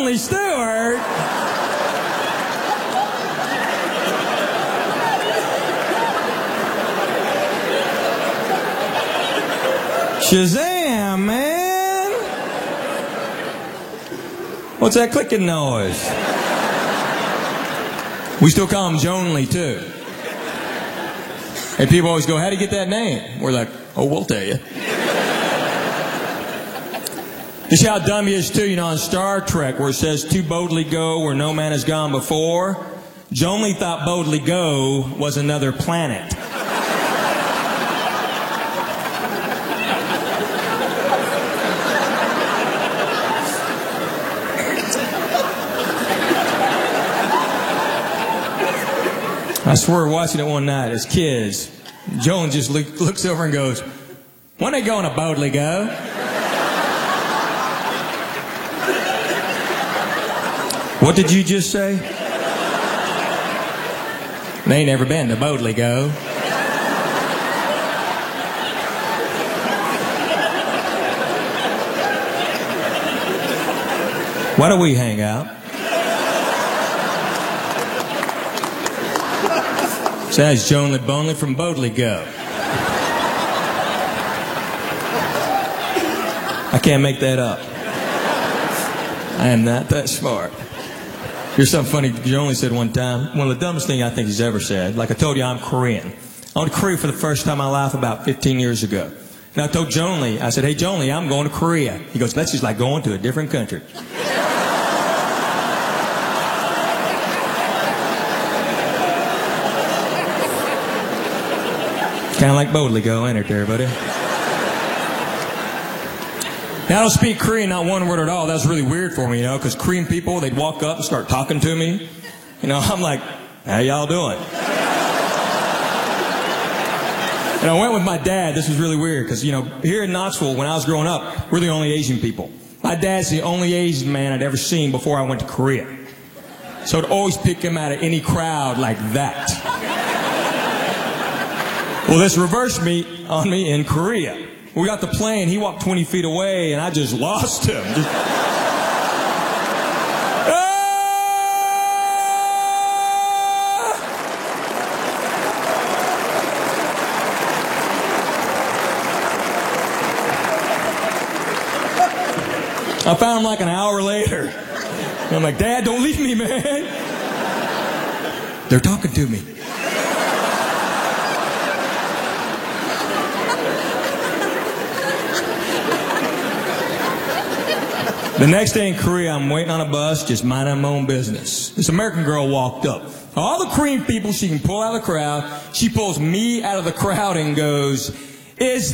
Only Stewart? Shazam, man! What's that clicking noise? We still call him Jonely, too. And people always go, how'd you get that name? We're like, oh, we'll tell you. You see how dumb he is, too, you know, on Star Trek, where it says, to boldly go where no man has gone before. Jonely thought boldly go was another planet. I swear, watching it one night as kids, Joan just looks over and goes, when they going to boldly go? What did you just say? They ain't never been to boldly go. Why don't we hang out? Says Jonely Bonely from Boldly Go. I can't make that up. I am not that smart. Here's something funny Jonely said one time. One of the dumbest things I think he's ever said. Like I told you, I'm Korean. I went to Korea for the first time in my life about 15 years ago. And I told Jonely, I said, hey, Jonely, I'm going to Korea. He goes, that's just like going to a different country. Kind of like Boldly Go, ain't it there, buddy? Now, I don't speak Korean, not one word at all. That's really weird for me, you know, because Korean people, they'd walk up and start talking to me. You know, I'm like, how y'all doing? And I went with my dad. This was really weird because, you know, here in Knoxville, when I was growing up, we're the only Asian people. My dad's the only Asian man I'd ever seen before I went to Korea. So I'd always pick him out of any crowd like that. Well, this reversed on me in Korea. We got the plane, he walked 20 feet away, and I just lost him. I found him like an hour later. And I'm like, Dad, don't leave me, man. They're talking to me. The next day in Korea, I'm waiting on a bus, just minding my own business. This American girl walked up. All the Korean people she can pull out of the crowd, she pulls me out of the crowd and goes, is